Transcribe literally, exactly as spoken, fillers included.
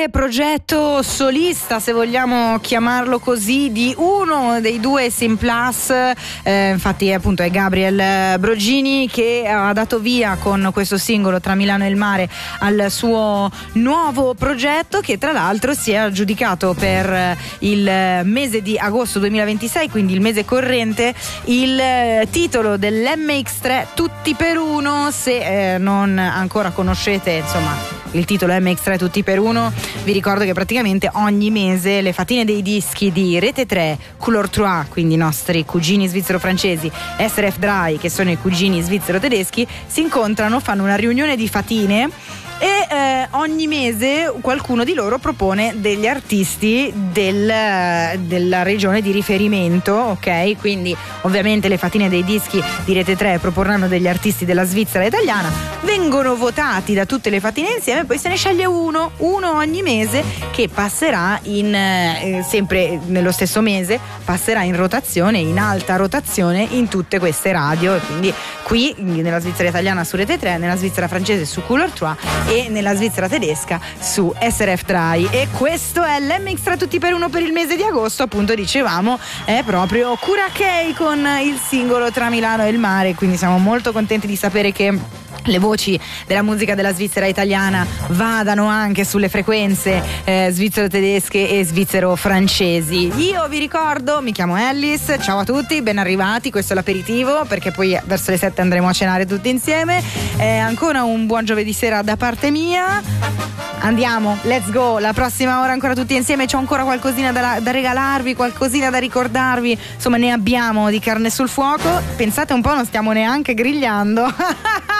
grande progetto solista, se vogliamo chiamarlo così, di uno dei due Sim Plus, eh, infatti appunto è Gabriel Brogini, che ha dato via con questo singolo Tra Milano e il Mare al suo nuovo progetto, che tra l'altro si è aggiudicato per il mese di agosto duemilaventisei, quindi il mese corrente, il titolo dell'M X tre Tutti per Uno. Se eh, non ancora conoscete insomma il titolo M X tre Tutti per Uno, vi ricordo che praticamente ogni mese le fatine dei dischi di Rete tre, Couleur Trois, quindi i nostri cugini svizzero-francesi, S R F Dry, che sono i cugini svizzero-tedeschi, si incontrano, fanno una riunione di fatine e eh, ogni mese qualcuno di loro propone degli artisti del, della regione di riferimento, ok? Quindi ovviamente le fatine dei dischi di Rete tre proporranno degli artisti della Svizzera italiana, vengono votati da tutte le fatine insieme, poi se ne sceglie uno, uno ogni mese, che passerà in eh, sempre nello stesso mese, passerà in rotazione, in alta rotazione in tutte queste radio, e quindi qui nella Svizzera italiana su Rete tre, nella Svizzera francese su Couleur Trois e nella Svizzera tedesca su S R F Dry. E questo è l'M X tre Tutti per Uno per il mese di agosto, appunto dicevamo è proprio Curaçao con il singolo Tra Milano e il Mare, quindi siamo molto contenti di sapere che le voci della musica della Svizzera italiana vadano anche sulle frequenze eh, svizzero-tedesche e svizzero-francesi. Io vi ricordo, mi chiamo Alice, ciao a tutti, ben arrivati, questo è l'aperitivo, perché poi verso le sette andremo a cenare tutti insieme. Eh, ancora un buon giovedì sera da parte mia. Andiamo, let's go, la prossima ora ancora tutti insieme, c'ho ancora qualcosina da, da regalarvi, qualcosina da ricordarvi, insomma ne abbiamo di carne sul fuoco, pensate un po', non stiamo neanche grigliando.